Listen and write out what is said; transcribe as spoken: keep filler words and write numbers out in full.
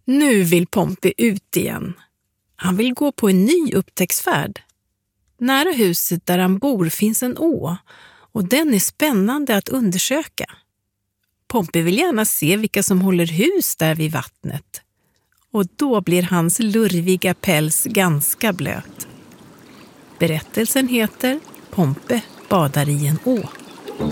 Nu vill Pompey ut igen. Han vill gå på en ny upptäcktsfärd. Nära huset där han bor finns en å och den är spännande att undersöka. Pompey vill gärna se vilka som håller hus där vid vattnet. Och då blir hans lurviga päls ganska blöt. Berättelsen heter Pompey badar i en å.